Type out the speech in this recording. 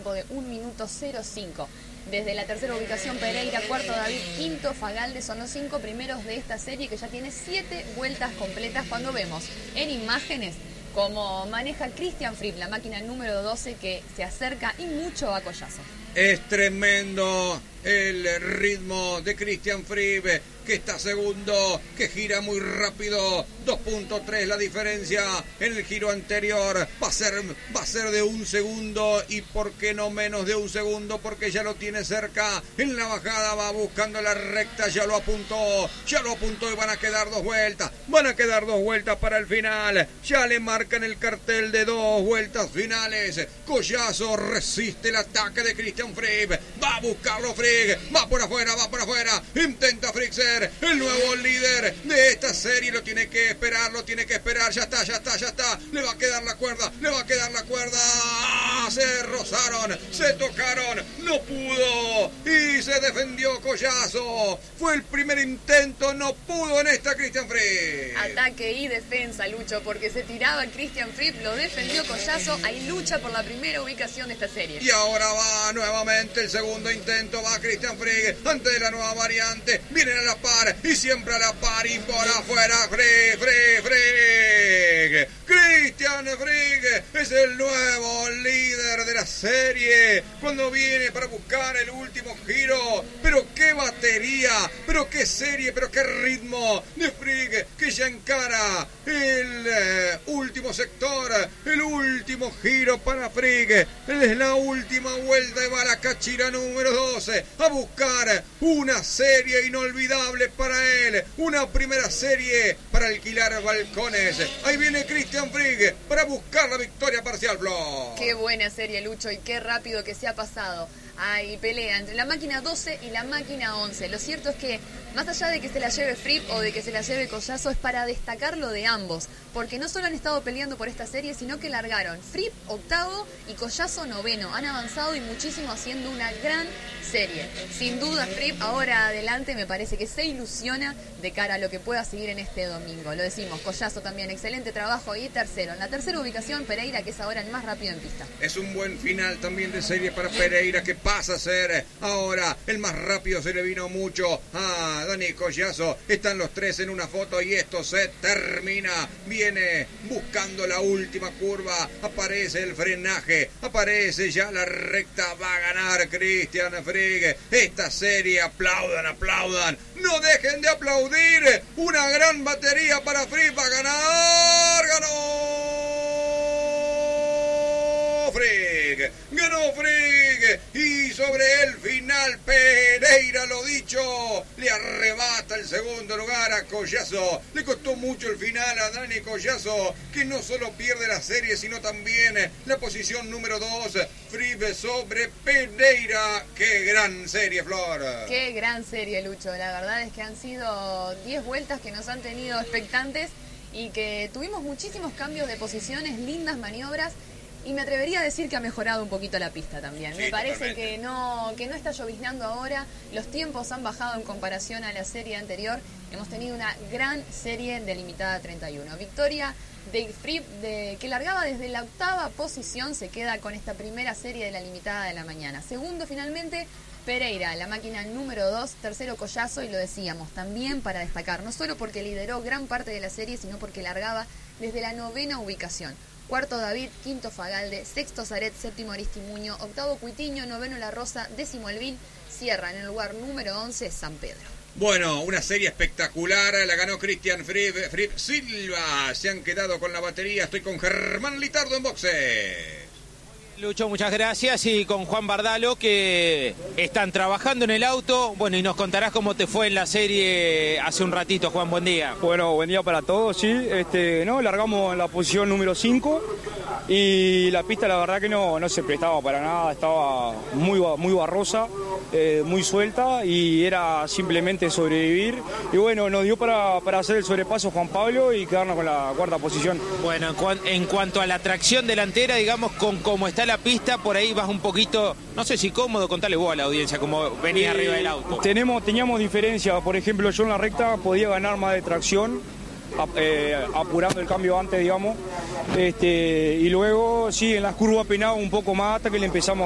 tiempo de 1 minuto 05. Desde la tercera ubicación Pereira, cuarto David, quinto Fagalde, son los 5 primeros de esta serie que ya tiene 7 vueltas completas. Cuando vemos en imágenes cómo maneja Christian Fripp, la máquina número 12, que se acerca y mucho a Collazo. Es tremendo el ritmo de Christian Fripp, que está segundo, que gira muy rápido, 2.3 la diferencia en el giro anterior, va a ser de 1 segundo y por qué no menos de 1 segundo, porque ya lo tiene cerca, en la bajada va buscando la recta, ya lo apuntó y van a quedar 2 vueltas para el final, ya le marcan el cartel de 2 vueltas finales. Collazo resiste el ataque de Christian Fripp, va a buscarlo Fripp, va por afuera, intenta Fripp ser el nuevo líder de esta serie, lo tiene que esperar, ya está, le va a quedar la cuerda, se rozaron, se tocaron, no pudo y se defendió Collazo, fue el primer intento, no pudo en esta Christian Fripp. Ataque y defensa, Lucho, porque se tiraba Christian Fripp, lo defendió Collazo, hay lucha por la primera ubicación de esta serie. Y ahora va nuevamente el segundo intento, va Christian Fripp ante la nueva variante, vienen a la par y siempre a la par y por afuera Fripp. Christian Fripp es el nuevo líder de la serie cuando viene para buscar el último giro, pero qué batería, pero qué serie, pero qué ritmo de Fripp, que ya encara el último sector, el último giro para Fripp, es la última vuelta y va la cachira número 12 a buscar una serie inolvidable para él, una primera serie para alquilar balcones. Ahí viene Christian Fripp para buscar la victoria parcial, Flo. Qué buena serie, Lucho, y qué rápido que se ha pasado. Hay pelea entre la máquina 12 y la máquina 11. Lo cierto es que, más allá de que se la lleve Fripp o de que se la lleve Collazo, es para destacar lo de ambos, porque no solo han estado peleando por esta serie, sino que largaron Fripp octavo y Collazo noveno. Han avanzado y muchísimo, haciendo una gran serie. Sin duda, Fripp ahora adelante me parece que se ilusiona de cara a lo que pueda seguir en este domingo. Lo decimos, Collazo también, excelente trabajo, y tercero. En la tercera ubicación, Pereira, que es ahora el más rápido en pista. Es un buen final también de serie para Pereira, que pasa a ser ahora el más rápido. Se le vino mucho a Dani Collazo. Están los 3 en una foto y esto se termina. Viene buscando la última curva. Aparece el frenaje. Aparece ya la recta. Va a ganar Christian Fripp esta serie. Aplaudan. No dejen de aplaudir. Una gran batería para Fripp. Va a ganar. Ganó Fripp y sobre el final Pereira, lo dicho, le arrebata el segundo lugar a Collazo. Le costó mucho el final a Dani Collazo, que no solo pierde la serie sino también la posición número 2. Fripp sobre Pereira. Qué gran serie, Flor. Qué gran serie, Lucho. La verdad es que han sido 10 vueltas que nos han tenido expectantes y que tuvimos muchísimos cambios de posiciones, lindas maniobras. Y me atrevería a decir que ha mejorado un poquito la pista también. Sí, me parece totalmente. que no está lloviznando ahora. Los tiempos han bajado en comparación a la serie anterior. Hemos tenido una gran serie de limitada 31. Victoria de Fripp, que largaba desde la octava posición, se queda con esta primera serie de la limitada de la mañana. Segundo, finalmente, Pereira, la máquina número 2. Tercero, Collazo, y lo decíamos, también para destacar, no solo porque lideró gran parte de la serie, sino porque largaba desde la novena ubicación. Cuarto David, quinto Fagalde, sexto Zaret, séptimo Aristimuño, octavo Cuitiño, noveno La Rosa, décimo Elvin, cierra en el lugar número 11 San Pedro. Bueno, una serie espectacular, la ganó Christian Fripp Silva, se han quedado con la batería. Estoy con Germán Litardo en boxe. Lucho, muchas gracias, y con Juan Bardalo, que están trabajando en el auto. Bueno, y nos contarás cómo te fue en la serie hace un ratito, Juan, buen día. Bueno, buen día para todos, sí. Largamos en la posición número 5 y la pista la verdad que no se prestaba para nada, estaba muy barrosa, muy suelta y era simplemente sobrevivir. Y bueno, nos dio para hacer el sobrepaso Juan Pablo y quedarnos con la cuarta posición. Bueno, en cuanto a la tracción delantera, digamos, con cómo está la pista, por ahí vas un poquito, no sé si cómodo, contale vos a la audiencia cómo venía arriba del auto. Teníamos diferencia, por ejemplo, yo en la recta podía ganar más de tracción, apurando el cambio antes, digamos, y luego sí, en las curvas penaba un poco más hasta que le empezamos